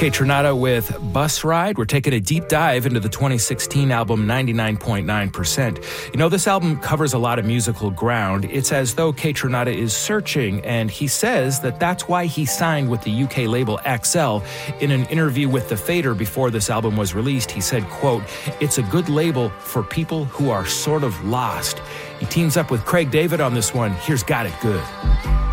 Kaytranada with Bus Ride. We're taking a deep dive into the 2016 album 99.9%. You know, this album covers a lot of musical ground. It's as though Kaytranada is searching, and he says that that's why he signed with the UK label XL. In an interview with The Fader before this album was released, he said, quote, "It's a good label for people who are sort of lost." He teams up with Craig David on this one. Here's Got It Good.